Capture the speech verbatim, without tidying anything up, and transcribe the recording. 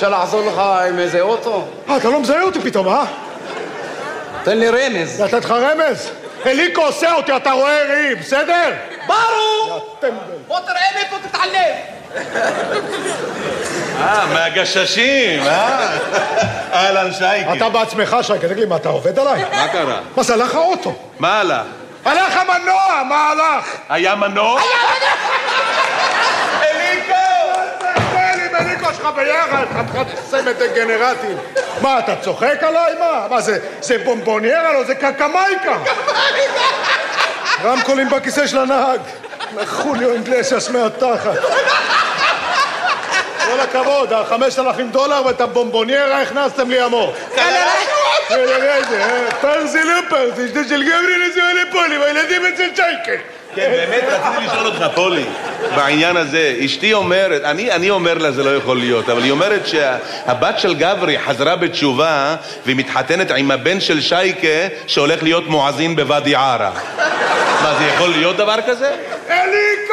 אפשר לעזור לך עם איזה אוטו? אה, אתה לא מזהה אותי פתאום, אה? תן לי רמז. לתת לך רמז? אליקו עושה אותי, אתה רואה ראי, בסדר? ברור! בוא תראה מאיפה תתעלם. אה, מהגששים, אה? אהלן שייקי. אתה בעצמך, שייקי, תגיד לי, מה, אתה עובד עליי? מה קרה? מה זה, הלך האוטו? מה הלך? הלך המנוע, מה הלך? היה מנוע? היה מנוע! אליקו! תסתכל עם אליקו שלך ביחד, חתיכת צמד דגנרטים. מה, אתה צוחק עליי? מה? מה זה, זה בומבוניירה? לא, זה קקמייקה. רמקולים בכיסא של הנהג. חוליו אינגלסיאס מהתחת. כל הכבוד, החמשת אלפים דולר ואת הבומבוניירה הכנסתם לי עמוק. פרזי לא פרזי, שדה של גברי נזוה לפולי, והילדים אצל שייקה. כן, באמת רציתי לשאול אותך, פולי, בעניין הזה. אשתי אומרת, אני, אני אומר לה זה לא יכול להיות, אבל היא אומרת שהבת של גברי חזרה בתשובה ומתחתנת עם הבן של שייקה שהולך להיות מואזין בוואדי ערה. מה, זה יכול להיות דבר כזה? אליקו!